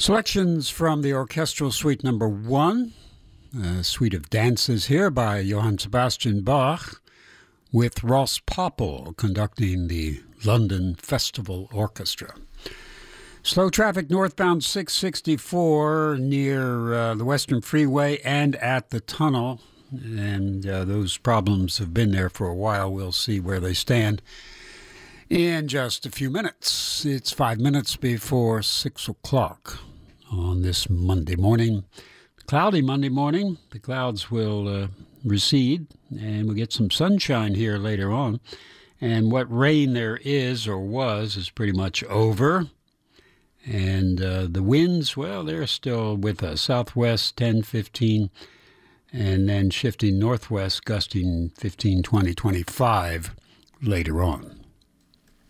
Selections from the orchestral suite number 1, a suite of dances here by Johann Sebastian Bach, with Ross Popple conducting the London Festival Orchestra. Slow traffic northbound 664 near the Western Freeway and at the tunnel, and those problems have been there for a while. We'll see where they stand in just a few minutes. It's 5 minutes before 6 o'clock on this Monday morning. Cloudy Monday morning. The clouds will recede, and we'll get some sunshine here later on. And what rain there is or was is pretty much over. And the winds, well, they're still with us. Southwest 10, 15, and then shifting northwest, gusting 15, 20, 25 later on.